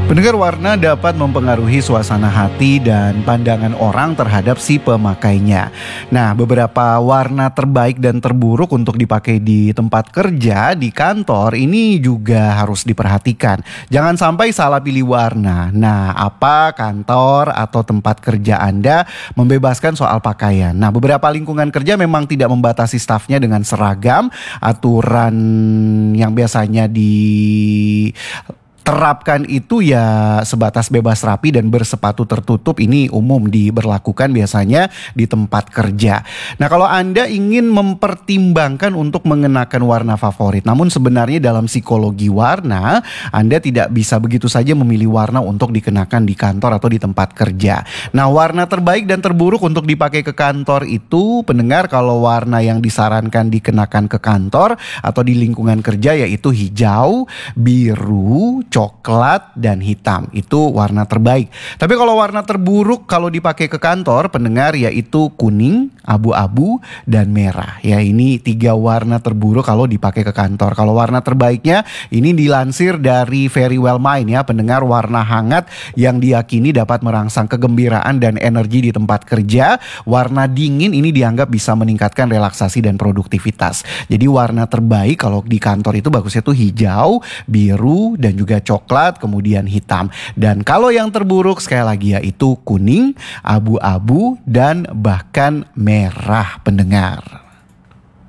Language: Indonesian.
Pendengar, warna dapat mempengaruhi suasana hati dan pandangan orang terhadap si pemakainya. Nah, beberapa warna terbaik dan terburuk untuk dipakai di tempat kerja, di kantor ini juga harus diperhatikan. Jangan sampai salah pilih warna. Nah, apa kantor atau tempat kerja Anda membebaskan soal pakaian. Nah, beberapa lingkungan kerja memang tidak membatasi stafnya dengan seragam. Aturan yang biasanya terapkan itu ya sebatas bebas rapi dan bersepatu tertutup. Ini umum diberlakukan biasanya di tempat kerja. Nah, kalau Anda ingin mempertimbangkan untuk mengenakan warna favorit, namun sebenarnya dalam psikologi warna, Anda tidak bisa begitu saja memilih warna untuk dikenakan di kantor atau di tempat kerja. Nah, warna terbaik dan terburuk untuk dipakai ke kantor itu, pendengar, kalau warna yang disarankan dikenakan ke kantor atau di lingkungan kerja yaitu hijau, biru, coklat, dan hitam. Itu warna terbaik. Tapi kalau warna terburuk kalau dipakai ke kantor, pendengar, yaitu kuning, abu-abu, dan merah. Ya, ini 3 warna terburuk kalau dipakai ke kantor. Kalau warna terbaiknya ini dilansir dari Very Well Mind ya, pendengar, warna hangat yang diyakini dapat merangsang kegembiraan dan energi di tempat kerja. Warna dingin ini dianggap bisa meningkatkan relaksasi dan produktivitas. Jadi warna terbaik kalau di kantor itu bagusnya tuh hijau, biru, dan juga coklat, kemudian hitam. Dan kalau yang terburuk sekali lagi yaitu kuning, abu-abu, dan bahkan merah, pendengar.